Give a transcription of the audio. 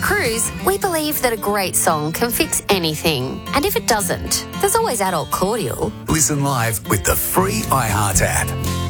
Cruise, we believe that a great song can fix anything. And if it doesn't, there's always Adult Cordial. Listen live with the free iHeart app.